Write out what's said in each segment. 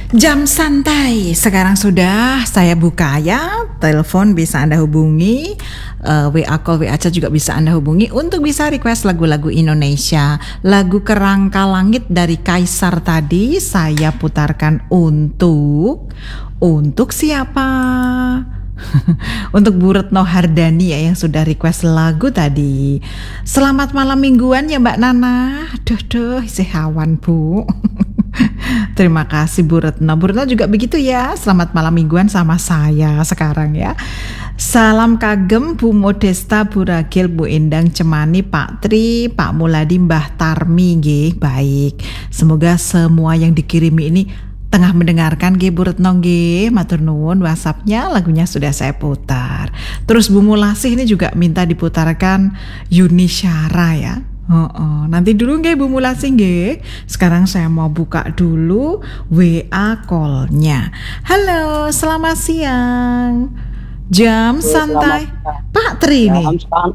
Jam santai sekarang sudah saya buka ya. Telepon bisa Anda hubungi, WA call, WA chat juga bisa Anda hubungi untuk bisa request lagu-lagu Indonesia. Lagu Kerangka Langit dari Kaisar tadi saya putarkan untuk siapa? Untuk Bu Retno Hardani ya yang sudah request lagu tadi. Selamat malam mingguan ya Mbak Nana. Duh, sehawan Bu. Terima kasih Bu Retno. Bu Retno juga begitu ya. Selamat malam mingguan sama saya sekarang ya. Salam kagem Bu Modesta, Bu Ragil, Bu Endang Cemani, Pak Tri, Pak Muladi, Mbah Tarmi nggih. Baik. Semoga semua yang dikirimi ini tengah mendengarkan nggih Bu Retno nggih. Matur nuwun, WhatsApp-nya lagunya sudah saya putar. Terus Bu Mulasih ini juga minta diputarkan Yuni Syara ya. Nanti dulu nggih Bu Mulasih nggih. Sekarang saya mau buka dulu WA call-nya. Halo, selamat siang. Jam santai. Pak Tri nih.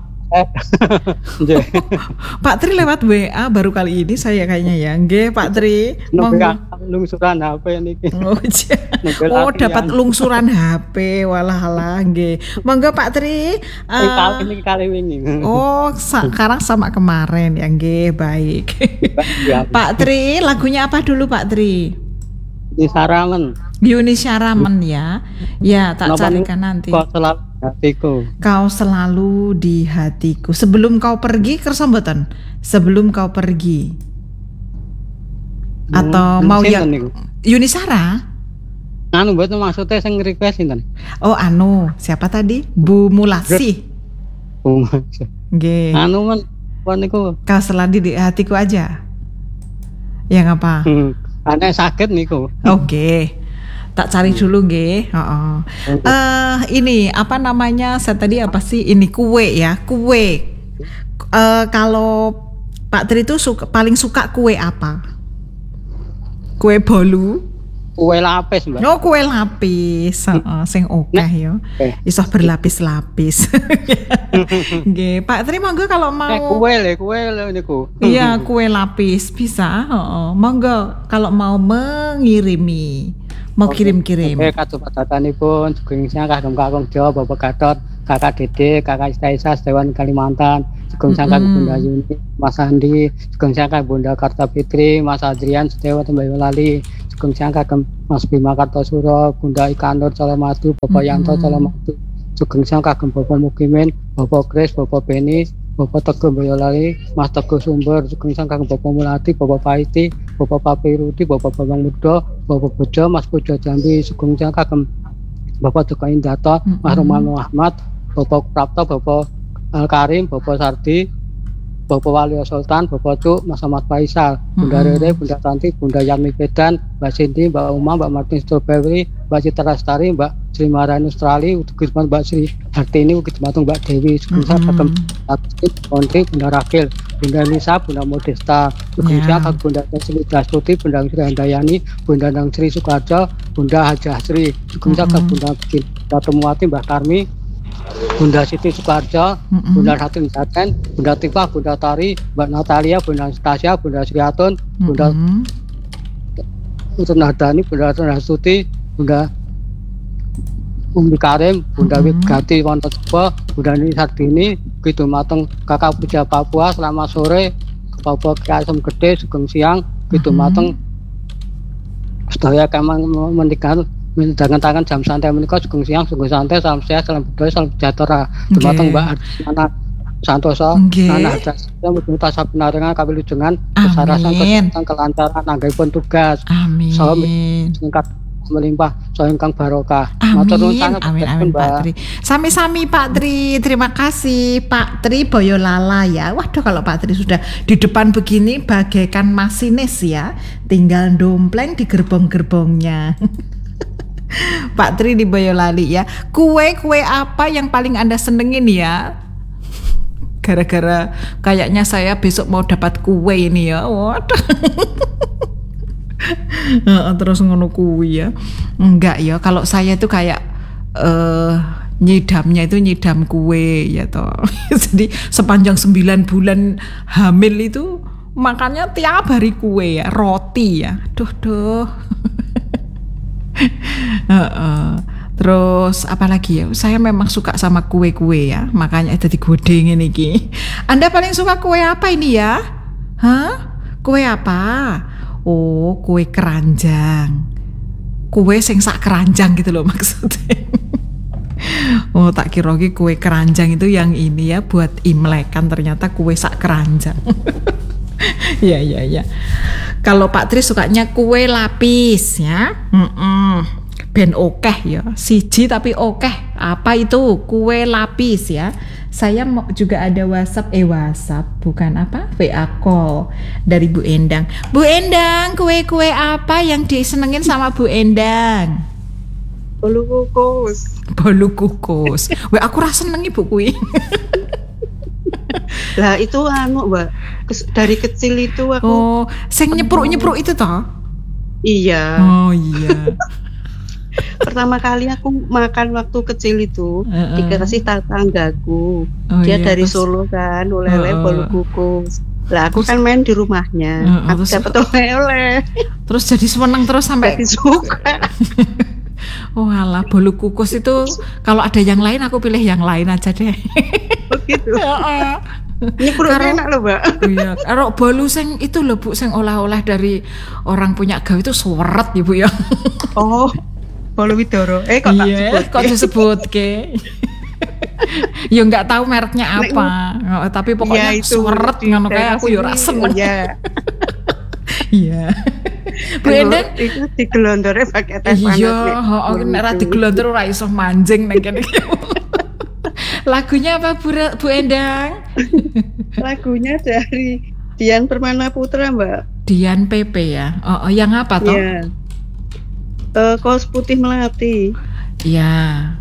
Pak Tri lewat WA baru kali ini saya kayaknya ya. Nggih Pak Tri. Lungsuran HP niki. Oh, dapat lungsuran HP. Walah nggih. Monggo Pak Tri. Kali ini. Oh, sekarang sama kemarin ya nggih, baik. Pak Tri, lagunya apa dulu Pak Tri? Di Saramen. Yuni Syaramen ya. Ya, tak carikan nanti. Kau selalu di hatiku. Sebelum kau pergi kersa mboten? Sebelum kau pergi. Atau mau yang Yuni Syara? Anu mboten maksudnya sing request sinten? Oh, siapa tadi? Bu Mulasih. Nggih. Anu men niku. Kau selalu di hatiku aja. Yang apa? Ana sakit niku. Oke. Tak cari dulu nggih. Ini apa namanya? Saya tadi apa sih? Ini kue ya, kue. Kalau Pak Tri itu paling suka kue apa? Kue bolu. Kue lapis, Mbak. Oh, kue lapis. Sing akeh ya. Iso berlapis-lapis. Nggih, Pak Tri monggo kalau mau kue niku. Iya, kue lapis bisa. Monggo kalau mau mengirimi. Mau kirim-kirim. Oke, katupatanipun Sugeng Siang kagem Kakung Jawa, Bapak Gatot, Kakak Dede, Kakak Isa, Dewan Kalimantan, Sugeng Siang kagem Bunda Yuni, Mas Andi, Sugeng Siang kagem Bunda Kartapitri, Mas Adrian, Sedewa Tembayolali, Sugeng Siang kagem Mas Bima Kartosuro, Bunda Ikanur Colomadu, Bapak Yanto Colomadu, Sugeng Siang kagem Bapak Mukimin, Bapak Kris, Bapak Beni, Bapak Teguh Boyolali, Mas Teguh Sumber, Sugeng Siang kagem Bapak Mulati, Bapak Paiti, Bapak Papi Rudi, Bapak Bambang Mudo, Bapak Bojo, Mas Bojo Jambi, Sugeng Siang kagem Bapak Joko Indato, Mas Romano Ahmad, Bapak Prapto, Bapak Al Karim, Bapak Sardi, Bapak Wali Sultan, Bapak Cuk, Mas Ahmad Faisal, Bunda Rere, Bunda Tanti, Bunda Yami Pedan, Mbak Cindy, Mbak Uma, Mbak Martin Strawberry, Mbak Citra Lestari, Mbak Sri Maharani Australia, Gusman Mbak Sri Hartini, Gusman Mbak Dewi, Sugeng kagem Kontri, Bunda Ragil, Bunda Nisa, Bunda Modesta, Sugeng kagem Bunda Sri Dastuti, Bunda Sri Handayani, Bunda Nang Sri Sukarjo, Bunda Hajah Sri, Sugeng kagem Bunda Temuati, Mbak Karmi, Bunda Siti Sukarjo, Bunda Hatin Zaten, Bunda Tifah, Bunda Tari, Mbak Natalia, Bunda Stasia, Bunda Sriatun, Bunda Utun Hardani, Bunda Nastuti, Bunda Umi Karim, Bunda Wigati Wontosobo, Bunda Nini Sardini, gitu mateng Kakak Puja Papua, selamat sore, Bapak Kiasem Gede, Sugeng Siang, gitu mateng sedaya kemang menikah dengan tangan jam santai menikah Sugeng Siang, Sugeng Santai, salam sehat, salam budaya, salam sejahtera. Dumateng Mbak Adriana Santoso, Nana Adriana, mudah sabenarengan kawilujengan, kesarasan, kesehatan, kelancaran, anggaipun tugas. Amin. Salam singkat melimpah, salam kang barokah. Amin Pak Tri. Sami-sami Pak Tri. Terima kasih Pak Tri Boyolala ya. Waduh, kalau Pak Tri sudah di depan begini bagaikan masinis ya. Tinggal dompleng di gerbong-gerbongnya. Pak Tri di Boyolali ya. Kue apa yang paling Anda senengin ya? Gara-gara kayaknya saya besok mau dapat kue ini ya. Waduh. Terus ngono kue ya. Enggak ya, kalau saya tuh kayak nyidamnya itu nyidam kue ya toh. Jadi sepanjang 9 bulan hamil itu makannya tiap hari kue ya, roti ya. Duh. Heeh. Terus apa lagi ya? Saya memang suka sama kue-kue ya, makanya jadi godeng ini ki. Anda paling suka kue apa ini ya? Hah? Kue apa? Oh, kue keranjang. Kue sing sak keranjang gitu loh maksudnya. Oh, tak kira kue keranjang itu yang ini ya buat Imlek, kan ternyata kue sak keranjang. Ya ya ya. Kalau Pak Tri sukanya kue lapis ya. Ben okeh ya, siji tapi okeh. Apa itu? Kue lapis ya. Saya juga ada WhatsApp bukan apa? WA call dari Bu Endang. Bu Endang, kue-kue apa yang disenengin sama Bu Endang? Bolu kukus. Bolu kukus. Weh aku rasa seneng ibu kui. Lah itu Mbak. Dari kecil itu aku. Oh, sing nyepruk-nyepruk itu toh? Iya. Oh iya. Pertama kali aku makan waktu kecil itu dikasih tetanggaku. Dia iya, dari terus, Solo kan, oleh-oleh bolu kukus. Lah aku kan main di rumahnya. Aku terus, dapat oleh-oleh. Terus jadi seneng terus sampai jadi suka. Oh alah, bolu kukus itu kalau ada yang lain aku pilih yang lain aja deh. Begitu. Ini kurang enak loh Mbak. Iya, kalau bolu sing itu loh Bu, sing olah-olah dari orang punya gawe itu suweret ya Bu ya. Oh, bolu Widoro. Kok tak sebut? Kok disebut ke? Ya nggak tahu mereknya apa, tapi pokoknya suweret ngono kayak aku yo ra seneng. Iya. Iya. Bu Endang itu digelondore pakai teh panas. Iya, heeh nek ra digelondor ora iso manjing nang kene. Lagunya apa Bu Endang? Lagunya dari Dian Permana Putra Mbak. Dian PP ya. Oh, yang apa toh? Iya. Kaos putih melati. Iya.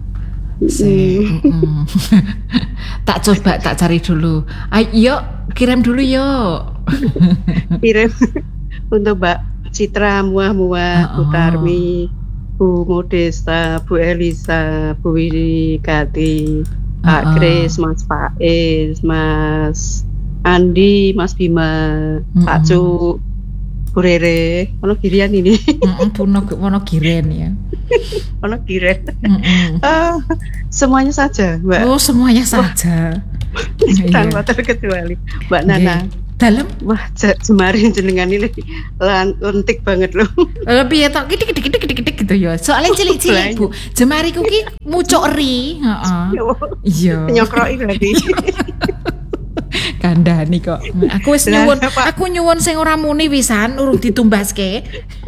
Tak coba tak cari dulu. Ayo kirim dulu yuk. Kirim untuk Mbak Citra Muah-Muah, Bu Tarmi, Bu Modesta, Bu Elisa, Bu Wirikati, Pak Kris, Mas Faiz, Mas Andi, Mas Bima, Pak Cuk, Bu Rere, ono girian ini. Ono giren ya. Ono giren. Semuanya saja, Mbak. Oh, semuanya saja. Tanpa terkecuali. Mbak Nana. Dalam wah jemarin jenengan ini lentik banget loh. Piye tok kidik gitu ya. Soalnya cilik-cilik Bu. Jemariku ki mucuk eri, heeh. Iya. Nyokroki lagi. Kandhani kok. Aku wis nyuwun, aku nyuwun sing ora muni pisan urung ditumbaske.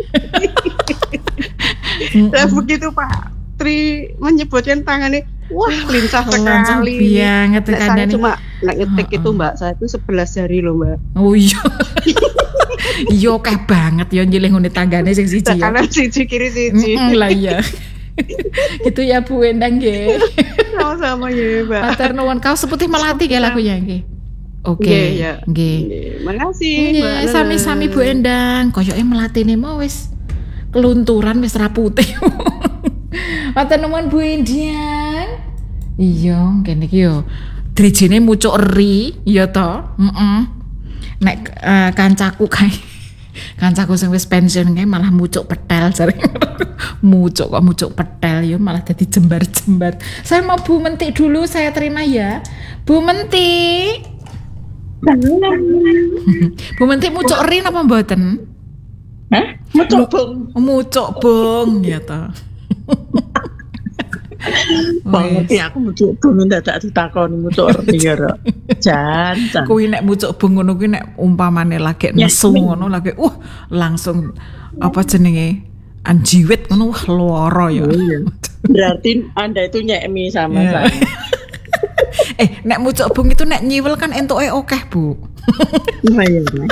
Lah begitu Pak Tri menyebutkan tangannya, wah lincah sekali. Banget kandhani. Cuma nek ngetik itu Mbak, saya itu 11 jari loh Mbak. Oh iya. Iya akeh banget ya nyilih ngene tanggane sing siji ya. Kanan siji kiri siji. Lah iya. Gitu ya Bu Endang nggih. Sama-sama ya Mbak. Matur nuwun kaos putih melati nggih lagunya nggih. Oke, nggih. Makasih Mbak. Sami-sami Bu Endang, koyoke melatine mau wis kelunturan wis ra putih. Matur nuwun Bu Endang. Iya, kene iki yo drijine mucuk eri, ya to? Nek kancaku sing wis pensiun kae malah mucuk petel jare. Mucuk petel ya malah jadi jembar-jembar. Saya mau Bu Mentik dulu, saya terima ya. Bu Mentik. Bu Mentik mucuk eri napa mboten? Hah? Mucuk bong ya ta. Banget ya aku mucuk bong dadak ditakoni mucuk eri ya. Jan. Kuwi nek mucuk bong ngono kuwi nek umpamane lagi nesu ngono lagi langsung apa jenenge? Anjiwit ngono wah loro ya. Berarti Anda itu nyekmi sama saya. Nek mucuk bong itu nek nyiwel kan entuke akeh, Bu. Lumayan.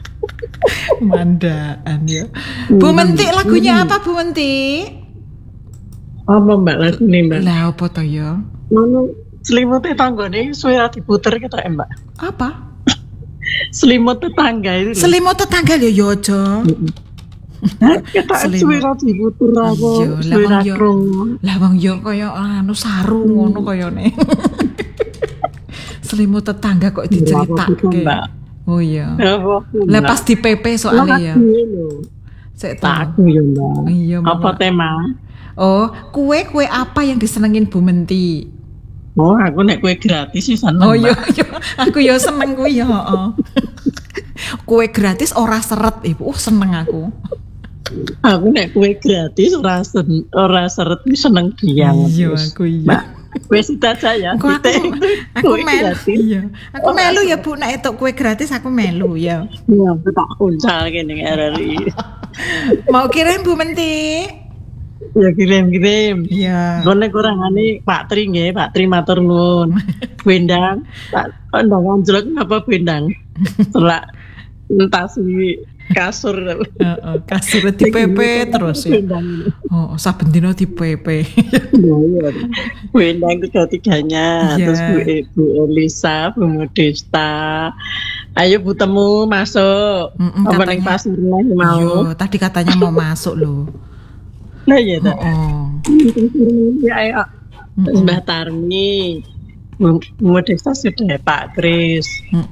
Mandaan ya. Bu Mentik lagunya apa Bu Mentik? Apa Mbak lagu nih Mbak? Lah apa to ya? Ngono selimut tetanggane suwe diputer kita Mbak. Apa? Selimut tetangga itu. Selimut tetangga ya yo aja. Kita suwe diputer apa? Suwe krung. Lah wong yo kaya anu saru ngono kayane. Selimut tetangga kok diceritake. Oh iya. Lah pas di PP soalnya ya. Sik tak aku ya Mbak. Iya. Apa tema? Oh, kue apa yang disenengin Bu Menti? Oh, aku nek kue gratis sih seneng. Oh iya, aku yo seneng kue ya. Kue gratis ora seret Ibu. Seneng aku. Aku nek kue gratis ora seret seneng biang. Iya, aku iya. Wes kita aja ya. Aku melu. Iya. Aku melu ya Bu, nek etuk kue gratis aku melu ya. Iya, tak uncal kene RRI. Mau kirim Bu Menti? Ya kirim. Iya. Nek kurangane Pak Tri nggih, Pak Tri matur nuwun. Bendang, Pak ndang anjlok ngapa bendang? Selak entasi kasur. Kasur di PP terus ya. Oh, saben dina di PP. Iya. Bendang tiga-tiganya, Iya. terus Bu Elisa, Bu Modesta. Ayo Bu Temu masuk. Apa ning pasar mau? Iya, tadi katanya mau masuk loh. Nah iya ta. Oh. Ya ayo. Mbah Tarmi. Modesta sudah Pak Kris.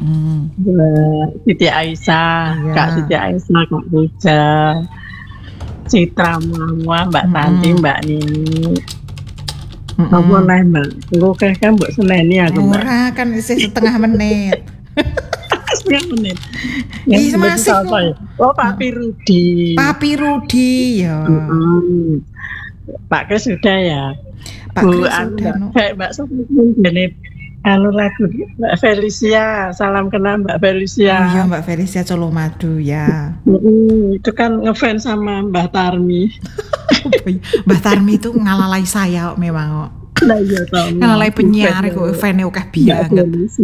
Siti Aisyah, Iya. Kak Siti Aisyah, Kak Puja, Citra Mama, Mbak Tanti, Mbak Nini. Apa lah Mbak? Oke kan Mbak seneni aku Mbak. Ora kan isih setengah menit. Setengah menit. Iya, masih apa ya? Oh Papi Rudi. Papi Rudi ya. Pak Kris sudah ya. Pak Bu, Kris anu, sudah no. Kayak Mbak Sofi ini anu lagu Mbak Felicia, salam kenal Mbak Felicia. Oh iya Mbak Felicia Colomadu ya. Itu kan ngefans sama Mbah Tarmi. Mbak Tarmi itu ngalalai saya kok memang kok. Nah iya tau. Ngalalai penyiar kok fan-e akeh banget.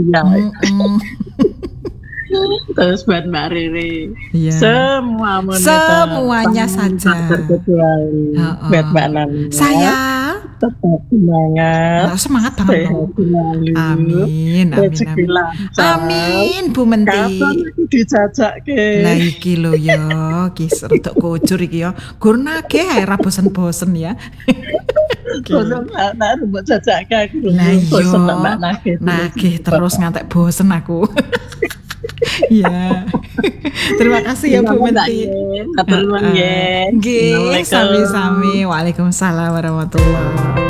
Terus buat Mbak Riri. Iya. Semua Semuanya saja. Terkecuali buat Mbak Nana. Saya tetap semangat. semangat banget Sehat loh. selalu. Amin. Rezeki lancar. Amin Bu Menti. Kapan aku dijajak ke? Lah iki lho ya, ki rodok kocur iki ya. Gur nagih ae ra bosen-bosen ya. Bosan nak rembuk jajak ke aku. Lah Bosan tak Mbak iya. Nagih terus ngantek bosen aku. Ya. Terima kasih ya Bu Menti. Matur nuwun nggih. Nggih, sami-sami. Waalaikumsalam warahmatullahi wabarakatuh.